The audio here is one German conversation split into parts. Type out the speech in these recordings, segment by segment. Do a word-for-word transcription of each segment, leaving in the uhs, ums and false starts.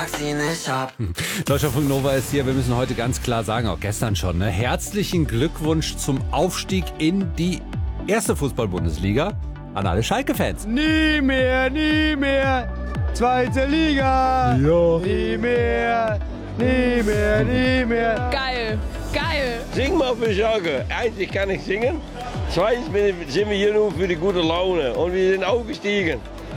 sie nicht ab. Deutschlandfunk Nova ist hier. Wir müssen heute ganz klar sagen, auch gestern schon, ne? Herzlichen Glückwunsch zum Aufstieg in die erste Fußball-Bundesliga an alle Schalke-Fans. Nie mehr, nie mehr, zweite Liga. Ja. Nie mehr, nie mehr, nie mehr. Geil, geil. Sing mal für Schalke. Eigentlich kann ich singen. Zweitens sind wir hier nur für die gute Laune. Und wir sind aufgestiegen.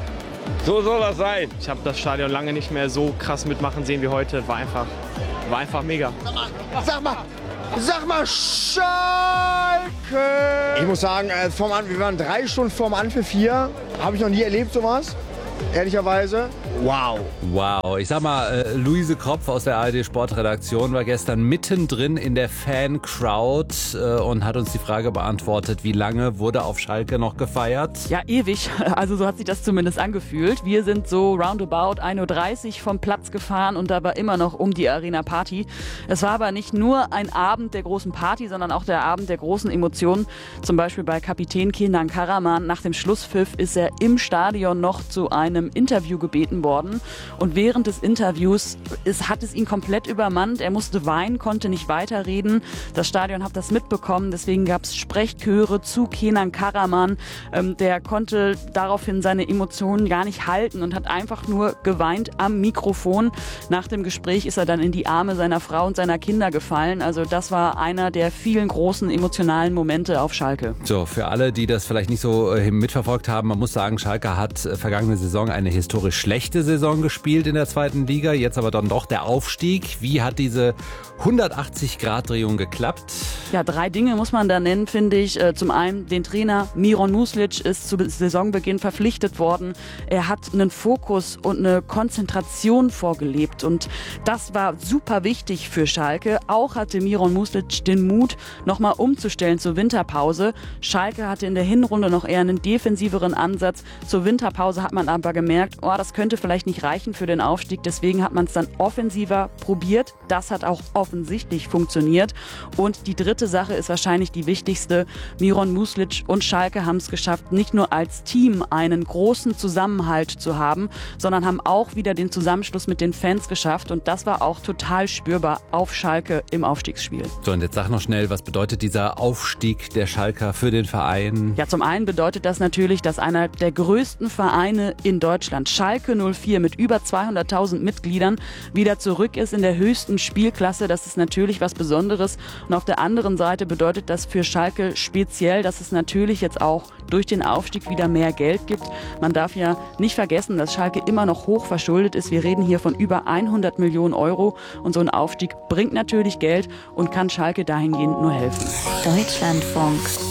So soll das sein. Ich habe das Stadion lange nicht mehr so krass mitmachen sehen wie heute. War einfach, war einfach mega. Sag mal, sag mal, Schalke! Ich muss sagen, äh, vom An wir waren drei Stunden vorm Anpfiff hier. Habe ich noch nie erlebt sowas, ehrlicherweise. Wow. Wow. Ich sag mal, äh, Luise Kropf aus der A R D-Sportredaktion war gestern mittendrin in der Fan-Crowd äh, und hat uns die Frage beantwortet, wie lange wurde auf Schalke noch gefeiert? Ja, ewig. Also so hat sich das zumindest angefühlt. Wir sind so roundabout ein Uhr dreißig vom Platz gefahren und da war immer noch um die Arena Party. Es war aber nicht nur ein Abend der großen Party, sondern auch der Abend der großen Emotionen. Zum Beispiel bei Kapitän Kenan Karaman. Nach dem Schlusspfiff ist er im Stadion noch zu einem Interview gebeten worden. Und während des Interviews ist, hat es ihn komplett übermannt. Er musste weinen, konnte nicht weiterreden. Das Stadion hat das mitbekommen. Deswegen gab es Sprechchöre zu Kenan Karaman. Ähm, der konnte daraufhin seine Emotionen gar nicht halten und hat einfach nur geweint am Mikrofon. Nach dem Gespräch ist er dann in die Arme seiner Frau und seiner Kinder gefallen. Also das war einer der vielen großen emotionalen Momente auf Schalke. So, für alle, die das vielleicht nicht so äh, mitverfolgt haben, man muss sagen, Schalke hat äh, vergangene Saison eine historisch schlechte Saison gespielt in der zweiten Liga, jetzt aber dann doch der Aufstieg. Wie hat diese hundertachtzig-Grad-Drehung geklappt? Ja, drei Dinge muss man da nennen, finde ich. Zum einen den Trainer Miron Muslic ist zu Saisonbeginn verpflichtet worden. Er hat einen Fokus und eine Konzentration vorgelebt und das war super wichtig für Schalke. Auch hatte Miron Muslic den Mut, nochmal umzustellen zur Winterpause. Schalke hatte in der Hinrunde noch eher einen defensiveren Ansatz. Zur Winterpause hat man aber gemerkt, oh, das könnte vielleicht nicht reichen für den Aufstieg. Deswegen hat man es dann offensiver probiert. Das hat auch offensichtlich funktioniert. Und die dritte Sache ist wahrscheinlich die wichtigste. Miron Muslic und Schalke haben es geschafft, nicht nur als Team einen großen Zusammenhalt zu haben, sondern haben auch wieder den Zusammenschluss mit den Fans geschafft. Und das war auch total spürbar auf Schalke im Aufstiegsspiel. So, und jetzt sag noch schnell, was bedeutet dieser Aufstieg der Schalker für den Verein? Ja, zum einen bedeutet das natürlich, dass einer der größten Vereine in Deutschland, Schalke null vier mit über zweihunderttausend Mitgliedern, wieder zurück ist in der höchsten Spielklasse. Das ist natürlich was Besonderes. Und auf der anderen Seite bedeutet das für Schalke speziell, dass es natürlich jetzt auch durch den Aufstieg wieder mehr Geld gibt. Man darf ja nicht vergessen, dass Schalke immer noch hoch verschuldet ist. Wir reden hier von über hundert Millionen Euro. Und so ein Aufstieg bringt natürlich Geld und kann Schalke dahingehend nur helfen. Deutschlandfunk.